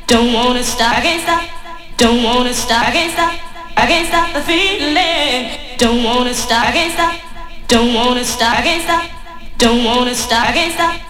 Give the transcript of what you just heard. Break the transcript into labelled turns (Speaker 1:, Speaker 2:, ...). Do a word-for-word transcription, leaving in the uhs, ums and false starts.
Speaker 1: Don't wanna stop, I can't stop. Don't wanna stop, I can't stop. I can't stop the feeling. Don't wanna stop, I can't stop. Don't wanna stop, I can't stop. Don't wanna stop, I can't stop.